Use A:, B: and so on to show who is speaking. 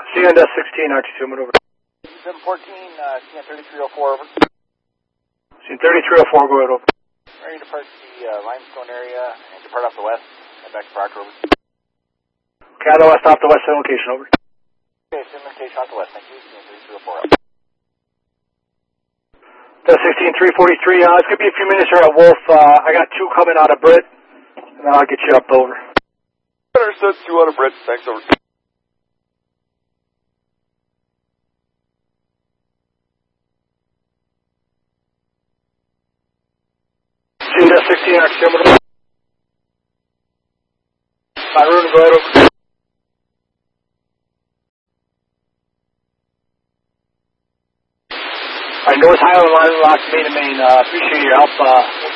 A: CN 16, RT2, move over.
B: 714, CN 3304, over.
A: CN 3304, go ahead, over.
B: Ready to depart the Limestone area and depart off the west, head back to Proctor, over.
A: Okay, out the west, off the west, same location, over.
B: Okay, same location off the west, thank you, CN 3304, up.
A: The 16343, it's going to be a few minutes here at Wolf. I got 2 coming out of Britt, and then I'll get you up over.
B: Understood, 2 out of Britt, thanks, over.
A: CN 16, RT2, move over. Byron, go ahead, over. Alright, North Highland line locked main to main. Appreciate your help.